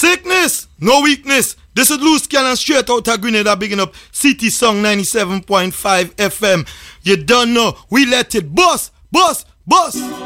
Sickness, no weakness. This is Loose Cannon straight out of Grenada, bigging up City Song 97.5 FM. You don't know, we let it bust, bust, bust.